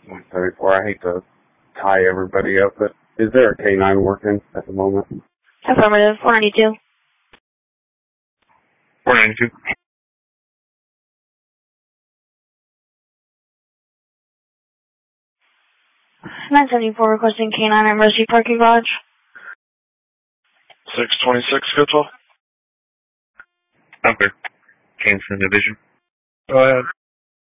174. I hate to tie everybody up, but is there a K9 working at the moment? Affirmative. 492. 492. 974 requesting K9 at Mercy Parking Garage. 626, go 12. Okay. Kingston Division. Go ahead.